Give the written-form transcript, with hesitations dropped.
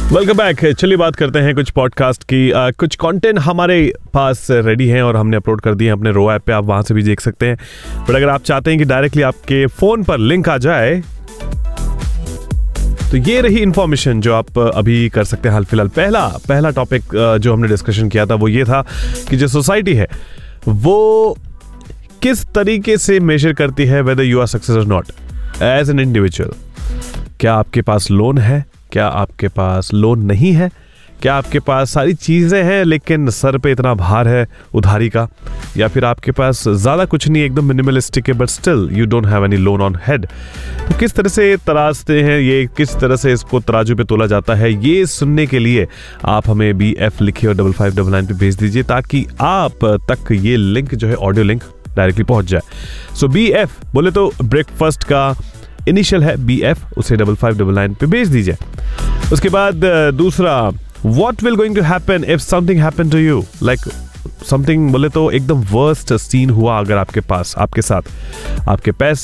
Welcome back. चलिए बात करते हैं कुछ पॉडकास्ट की। कुछ कंटेंट हमारे पास रेडी हैं और हमने अपलोड कर दिए हैं अपने रो ऐप पे, आप वहां से भी देख सकते हैं। बट अगर आप चाहते हैं कि डायरेक्टली आपके फोन पर लिंक आ जाए तो ये रही इंफॉर्मेशन जो आप अभी कर सकते हैं। हाल फिलहाल पहला टॉपिक जो हमने डिस्कशन किया था वो ये था कि जो सोसाइटी है वो किस तरीके से मेजर करती है वेदर यू आर सक्सेस और नॉट एज एन इंडिविजुअल। क्या आपके पास लोन है, क्या आपके पास लोन नहीं है, क्या आपके पास सारी चीज़ें हैं लेकिन सर पे इतना भार है उधारी का, या फिर आपके पास ज़्यादा कुछ नहीं, एकदम मिनिमलिस्टिक है but still you don't have any loan on head. तो किस तरह से तराशते हैं ये, किस तरह से इसको तराजू पे तोला जाता है, ये सुनने के लिए आप हमें BF लिखिए और 5599 पे भेज दीजिए ताकि आप तक ये लिंक जो है ऑडियो लिंक डायरेक्टली पहुंच जाए। सो BF बोले तो ब्रेकफास्ट का इनिशियल है BF, उसे 5599 पे भेज दीजिए। उसके बाद दूसरा, what will going to happen if something happen to you, like something बोले तो एकदम वर्स्ट सीन हुआ अगर आपके पास, आपके साथ, आपके पैसे